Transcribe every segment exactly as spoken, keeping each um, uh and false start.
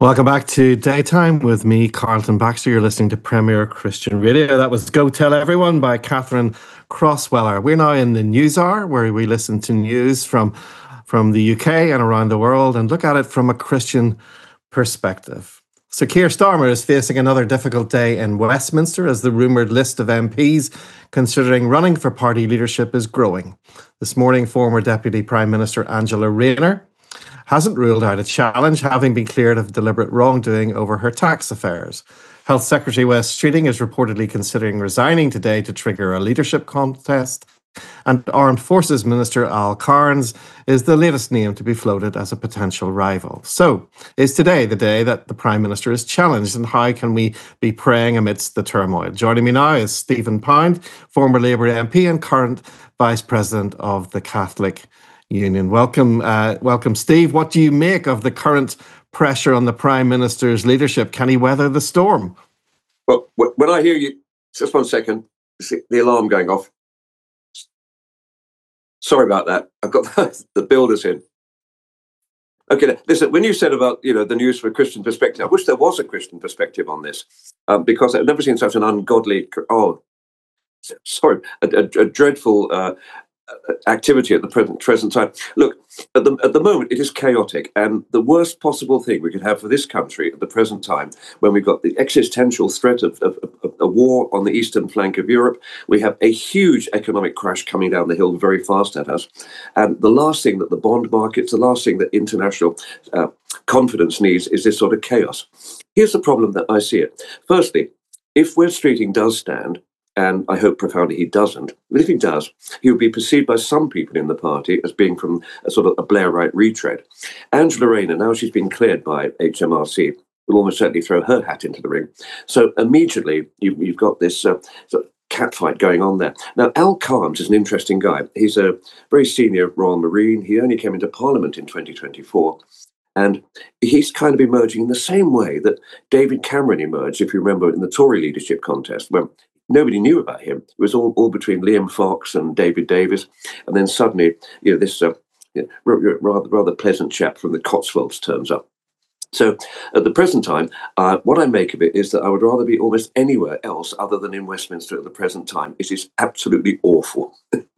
Welcome back to Daytime with me, Carlton Baxter. You're listening to Premier Christian Radio. That was Go Tell Everyone by Catherine Crossweller. We're now in the News Hour, where we listen to news from, from the U K and around the world and look at it from a Christian perspective. So Keir Starmer is facing another difficult day in Westminster as the rumoured list of M Ps considering running for party leadership is growing. This morning, former Deputy Prime Minister Angela Rayner hasn't ruled out a challenge, having been cleared of deliberate wrongdoing over her tax affairs. Health Secretary Wes Streeting is reportedly considering resigning today to trigger a leadership contest. And Armed Forces Minister Al Cairns is the latest name to be floated as a potential rival. So, is today the day that the Prime Minister is challenged, and how can we be praying amidst the turmoil? Joining me now is Stephen Pound, former Labour M P and current Vice President of the Catholic Union. Welcome, uh, welcome, Steve. What do you make of the current pressure on the Prime Minister's leadership? Can he weather the storm? Well, when I hear you, just one second, the alarm going off. Sorry about that. I've got the builders in. Okay, listen, when you said about, you know, the news from a Christian perspective, I wish there was a Christian perspective on this, um, because I've never seen such an ungodly, oh, sorry, a, a, a dreadful uh, activity at the present present time. Look, at the at the moment it is chaotic, and the worst possible thing we could have for this country at the present time, when we've got the existential threat of, of, of a war on the eastern flank of Europe, we have a huge economic crash coming down the hill very fast at us, and the last thing that the bond markets, the last thing that international uh, confidence needs is this sort of chaos. Here's the problem that I see it. Firstly, if Wes Streeting does stand, and I hope profoundly he doesn't, but if he does, he will be perceived by some people in the party as being from a sort of a Blairite retread. Angela Rayner, now she's been cleared by H M R C, will almost certainly throw her hat into the ring. So immediately you, you've got this uh, sort of catfight going on there. Now, Al Cairns is an interesting guy. He's a very senior Royal Marine. He only came into Parliament in twenty twenty-four. And he's kind of emerging in the same way that David Cameron emerged, if you remember, in the Tory leadership contest, when nobody knew about him. It was all, all between Liam Fox and David Davis. And then suddenly, you know, this uh, you know, rather, rather pleasant chap from the Cotswolds turns up. So at the present time, uh, what I make of it is that I would rather be almost anywhere else other than in Westminster at the present time. It is absolutely awful.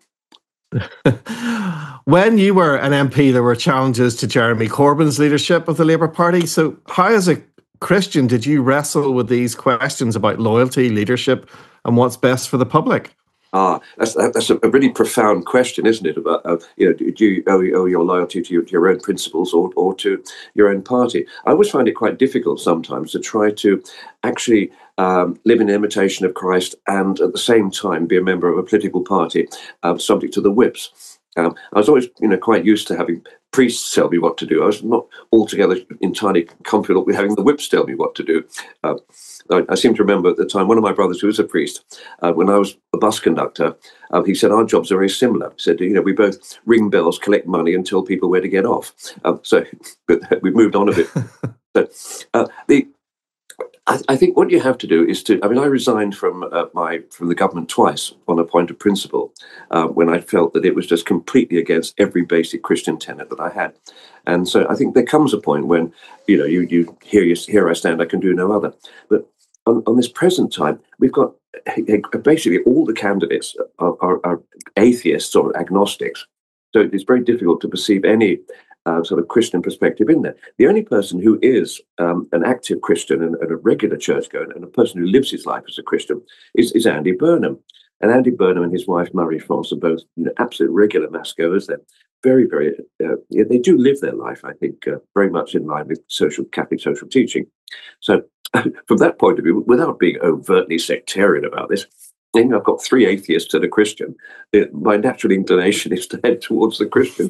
When you were an M P, there were challenges to Jeremy Corbyn's leadership of the Labour Party. So how, as a Christian, did you wrestle with these questions about loyalty, leadership, and what's best for the public? Ah, that's that's a really profound question, isn't it? About uh, you know, do you owe, owe your loyalty to your, to your own principles or or to your own party? I always find it quite difficult sometimes to try to actually um, live in imitation of Christ and at the same time be a member of a political party um, subject to the whips. Um, I was always, you know, quite used to having priests tell me what to do. I was not altogether entirely confident with having the whips tell me what to do. Uh, I, I seem to remember at the time, one of my brothers who was a priest, uh, when I was a bus conductor, uh, he said, our jobs are very similar. He said, you know, we both ring bells, collect money and tell people where to get off. Um, so but we've moved on a bit. so uh, the I, I think what you have to do is to, I mean, I resigned from uh, my from the government twice on a point of principle uh, when I felt that it was just completely against every basic Christian tenet that I had. And so I think there comes a point when, you know, you, you here, you, here I stand, I can do no other. But on, on this present time, we've got basically all the candidates are, are, are atheists or agnostics. So it's very difficult to perceive any Uh, sort of Christian perspective in there. The only person who is um, an active Christian and, and a regular churchgoer and a person who lives his life as a Christian is, is Andy Burnham. And Andy Burnham and his wife, Marie France, are both, you know, absolute regular mass goers. They're very, very, uh, yeah, they do live their life, I think, uh, very much in line with social Catholic social teaching. So from that point of view, without being overtly sectarian about this, I think I've got three atheists and a Christian. It, my natural inclination is to head towards the Christian.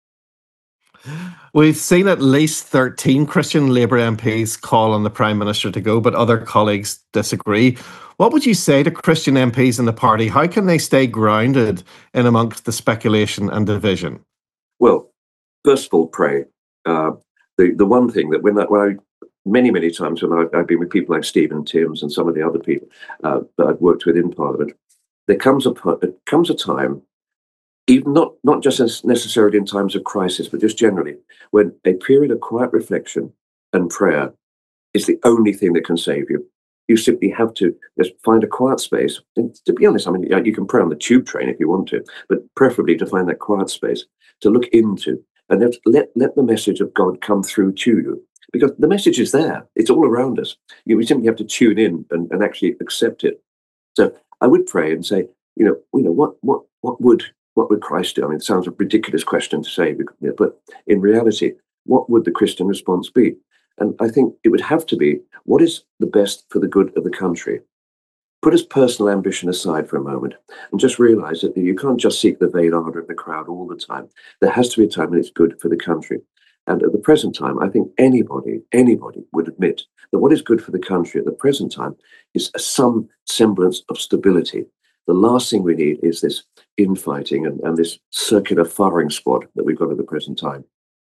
We've seen at least thirteen Christian Labour M Ps call on the Prime Minister to go, but other colleagues disagree. What would you say to Christian M Ps in the party? How can they stay grounded in amongst the speculation and division? Well, first of all, pray. Uh, the, the one thing that when I, when I many, many times when I've, I've been with people like Stephen Timms and some of the other people uh, that I've worked with in Parliament, there comes a, there comes a time, even not, not just as necessarily in times of crisis, but just generally, when a period of quiet reflection and prayer is the only thing that can save you. You simply have to just find a quiet space. And to be honest, I mean, you can pray on the tube train if you want to, but preferably to find that quiet space to look into and let, let, let the message of God come through to you. Because the message is there. It's all around us. You we simply have to tune in and, and actually accept it. So I would pray and say, you know, you know, what what what would what would Christ do? I mean, it sounds a ridiculous question to say, but in reality, what would the Christian response be? And I think it would have to be, what is the best for the good of the country? Put his personal ambition aside for a moment and just realize that you can't just seek the vain honor of the crowd all the time. There has to be a time when it's good for the country. And at the present time, I think anybody, anybody would admit that what is good for the country at the present time is some semblance of stability. The last thing we need is this infighting and, and this circular firing squad that we've got at the present time.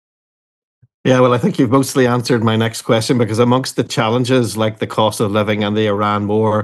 Yeah, well, I think you've mostly answered my next question, because amongst the challenges like the cost of living and the Iran war,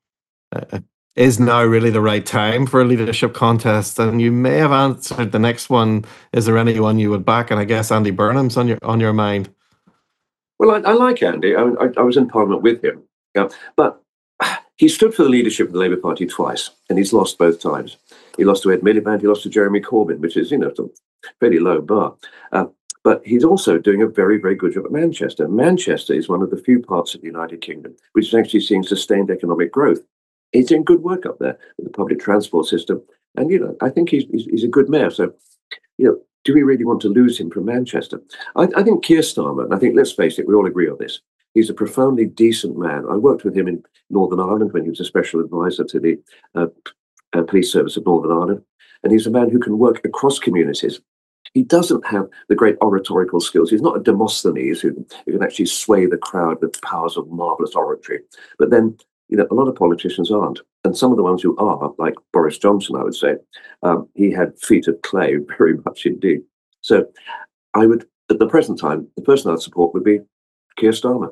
uh, is now really the right time for a leadership contest? And you may have answered the next one. Is there anyone you would back? And I guess Andy Burnham's on your on your mind. Well, I, I like Andy. I, I, I was in Parliament with him, yeah. But he stood for the leadership of the Labour Party twice, and he's lost both times. He lost to Ed Miliband, he lost to Jeremy Corbyn, which is, you know, a fairly low bar. Uh, but he's also doing a very, very good job at Manchester. Manchester is one of the few parts of the United Kingdom which is actually seeing sustained economic growth. He's doing good work up there with the public transport system. And, you know, I think he's, he's, he's a good mayor. So, you know, do we really want to lose him from Manchester? I, I think Keir Starmer, and I think, let's face it, we all agree on this, he's a profoundly decent man. I worked with him in Northern Ireland when he was a special advisor to the uh, uh, police service of Northern Ireland. And he's a man who can work across communities. He doesn't have the great oratorical skills. He's not a Demosthenes who, who can actually sway the crowd with powers of marvelous oratory. But then, you know, a lot of politicians aren't. And some of the ones who are, like Boris Johnson, I would say, um, he had feet of clay, very much indeed. So I would, at the present time, the person I'd support would be Keir Starmer.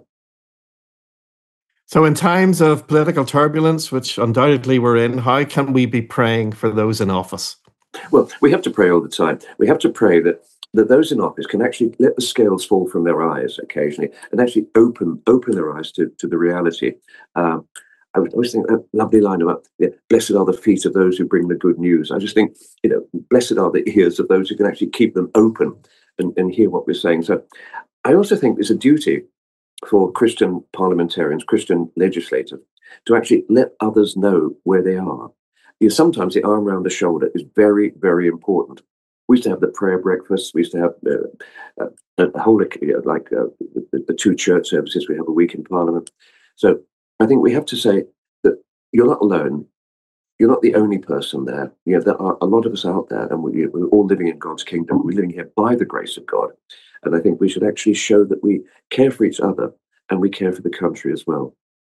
So in times of political turbulence, which undoubtedly we're in, how can we be praying for those in office? Well, we have to pray all the time. We have to pray that, that those in office can actually let the scales fall from their eyes occasionally and actually open open their eyes to, to the reality. Um, I always think that lovely line about, yeah, blessed are the feet of those who bring the good news. I just think, you know, blessed are the ears of those who can actually keep them open and, and hear what we're saying. So I also think there's a duty for Christian parliamentarians, Christian legislators, to actually let others know where they are. You know, sometimes the arm around the shoulder is very, very important. We used to have the prayer breakfast. We used to have uh, uh, a whole, you know, like uh, the, the two church services we have a week in Parliament. So I think we have to say that you're not alone. You're not the only person there. You know, there are a lot of us out there, and we, we're all living in God's kingdom. We're living here by the grace of God. And I think we should actually show that we care for each other and we care for the country as well.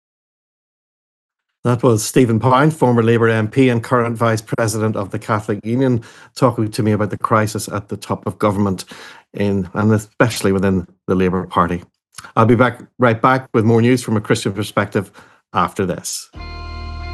That was Stephen Pound, former Labour M P and current Vice President of the Catholic Union, talking to me about the crisis at the top of government, in and especially within the Labour Party. I'll be back right back with more news from a Christian perspective after this.